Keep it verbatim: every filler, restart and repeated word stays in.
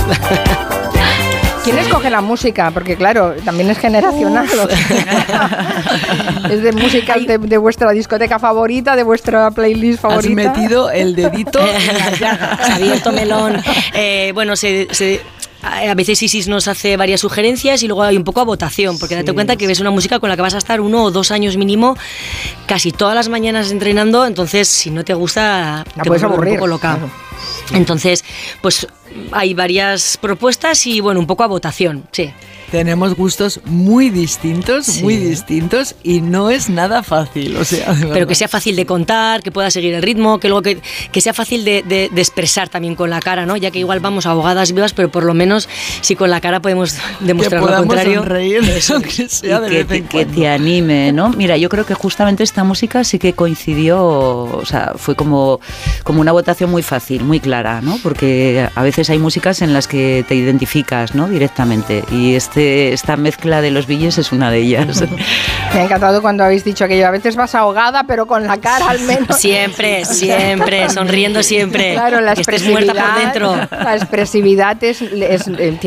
¿Quién escoge la música? Porque claro, también es generacional. Es de música de, de vuestra discoteca favorita, de vuestra playlist favorita. Has metido el dedito en la llaga. Has abierto melón. Eh, bueno, se... se a veces Isis nos hace varias sugerencias y luego hay un poco a votación, porque sí, date cuenta que ves una música con la que vas a estar uno o dos años mínimo casi todas las mañanas entrenando, entonces si no te gusta la te puedes vuelve aburrir, un poco loca. Claro. Entonces, pues hay varias propuestas y bueno, un poco a votación, sí. Tenemos gustos muy distintos, sí. muy distintos y no es nada fácil, o sea, pero que sea fácil de contar, que pueda seguir el ritmo, que luego que, que sea fácil de, de, de expresar también con la cara, ¿no? Ya que igual vamos ahogadas vivas, pero por lo menos si con la cara podemos demostrar que lo contrario. Sonreír, eso que sea de que, vez en que cuando. te anime, ¿no? Mira, yo creo que justamente esta música sí que coincidió, o sea, fue como, como una votación muy fácil, muy clara, ¿no? Porque a veces hay músicas en las que te identificas, ¿no? Directamente, y este esta mezcla de los Billys es una de ellas. Me ha encantado cuando habéis dicho aquello, a veces vas ahogada, pero con la cara al menos. Siempre, siempre, sonriendo siempre. Claro, la que estés muerta por dentro. La expresividad es, es, tiene